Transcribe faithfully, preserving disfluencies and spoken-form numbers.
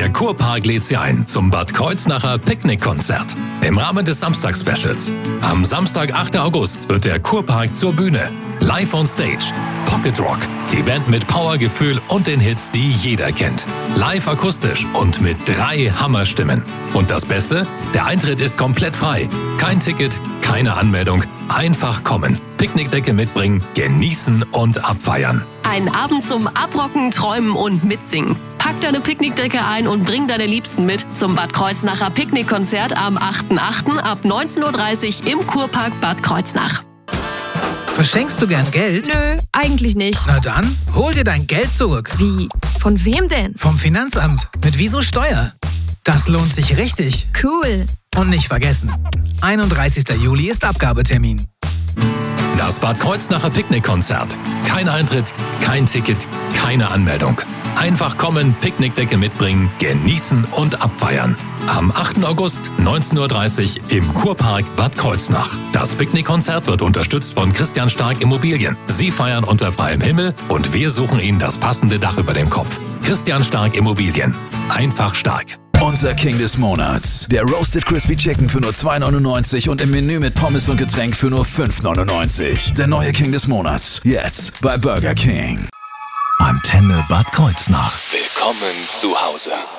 Der Kurpark lädt Sie ein zum Bad Kreuznacher Picknickkonzert im Rahmen des Samstagsspecials. Am Samstag, achten August, wird der Kurpark zur Bühne. Live on Stage. Pocket Rock. Die Band mit Powergefühl und den Hits, die jeder kennt. Live akustisch und mit drei Hammerstimmen. Und das Beste? Der Eintritt ist komplett frei. Kein Ticket, keine Anmeldung. Einfach kommen. Picknickdecke mitbringen, genießen und abfeiern. Ein Abend zum Abrocken, Träumen und Mitsingen. Pack deine Picknickdecke ein und bring deine Liebsten mit zum Bad Kreuznacher Picknickkonzert am achten achten ab neunzehn Uhr dreißig im Kurpark Bad Kreuznach. Verschenkst du gern Geld? Nö, eigentlich nicht. Na dann, hol dir dein Geld zurück. Wie? Von wem denn? Vom Finanzamt. Mit Wieso Steuer. Das lohnt sich richtig. Cool. Und nicht vergessen, einunddreißigster Juli ist Abgabetermin. Das Bad Kreuznacher Picknickkonzert. Kein Eintritt, kein Ticket, keine Anmeldung. Einfach kommen, Picknickdecke mitbringen, genießen und abfeiern. Am achten August, neunzehn Uhr dreißig im Kurpark Bad Kreuznach. Das Picknickkonzert wird unterstützt von Christian Stark Immobilien. Sie feiern unter freiem Himmel und wir suchen Ihnen das passende Dach über dem Kopf. Christian Stark Immobilien. Einfach stark. Unser King des Monats. Der Roasted Crispy Chicken für nur zwei neunundneunzig und im Menü mit Pommes und Getränk für nur fünf neunundneunzig. Der neue King des Monats. Jetzt bei Burger King. Antenne Bad Kreuznach. Willkommen zu Hause.